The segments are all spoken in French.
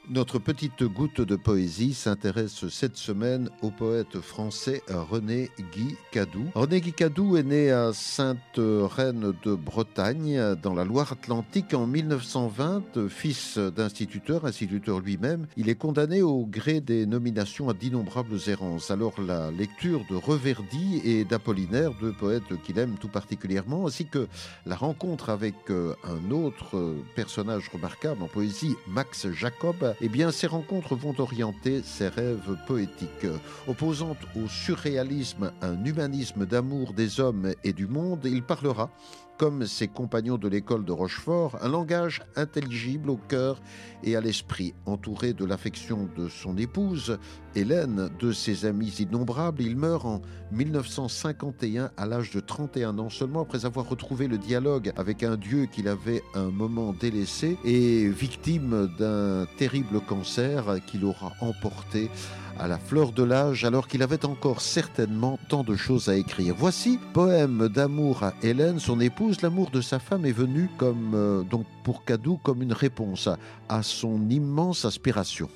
Notre petite goutte de poésie s'intéresse cette semaine au poète français René Guy Cadou. René Guy Cadou est né à Sainte-Reine de Bretagne, dans la Loire-Atlantique, en 1920. Fils instituteur lui-même, il est condamné au gré des nominations à d'innombrables errances. Alors la lecture de Reverdy et d'Apollinaire, deux poètes qu'il aime tout particulièrement, ainsi que la rencontre avec un autre personnage remarquable en poésie, Max Jacob, eh bien, ces rencontres vont orienter ses rêves poétiques. Opposant au surréalisme un humanisme d'amour des hommes et du monde, il parlera, comme ses compagnons de l'école de Rochefort, un langage intelligible au cœur et à l'esprit. Entouré de l'affection de son épouse, Hélène, de ses amis innombrables, il meurt en 1951 à l'âge de 31 ans seulement, après avoir retrouvé le dialogue avec un dieu qu'il avait un moment délaissé et victime d'un terrible cancer qui l'aura emporté à la fleur de l'âge, alors qu'il avait encore certainement tant de choses à écrire. Voici Poème d'amour à Hélène, son épouse. L'amour de sa femme est venu donc pour Cadou comme une réponse à son immense aspiration.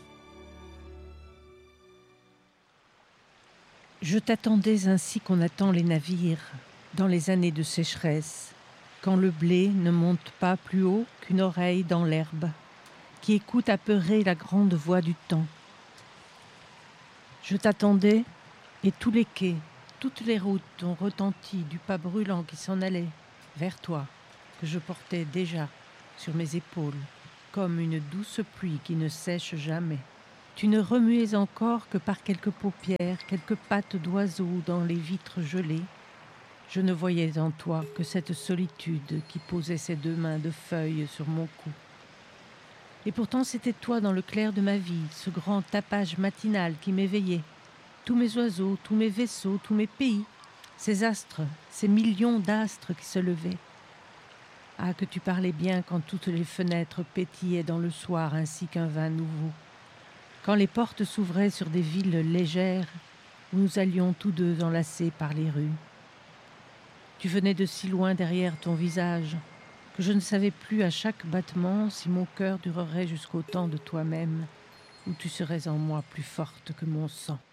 Je t'attendais ainsi qu'on attend les navires dans les années de sécheresse, quand le blé ne monte pas plus haut qu'une oreille dans l'herbe, qui écoute apeurée la grande voix du temps. Je t'attendais, et tous les quais, toutes les routes ont retenti du pas brûlant qui s'en allait vers toi, que je portais déjà sur mes épaules, comme une douce pluie qui ne sèche jamais. Tu ne remuais encore que par quelques paupières, quelques pattes d'oiseau dans les vitres gelées. Je ne voyais en toi que cette solitude qui posait ses deux mains de feuilles sur mon cou. Et pourtant c'était toi dans le clair de ma vie, ce grand tapage matinal qui m'éveillait. Tous mes oiseaux, tous mes vaisseaux, tous mes pays, ces astres, ces millions d'astres qui se levaient. Ah, que tu parlais bien quand toutes les fenêtres pétillaient dans le soir ainsi qu'un vin nouveau. Quand les portes s'ouvraient sur des villes légères, où nous allions tous deux enlacés par les rues. Tu venais de si loin derrière ton visage, que je ne savais plus à chaque battement si mon cœur durerait jusqu'au temps de toi-même, où tu serais en moi plus forte que mon sang.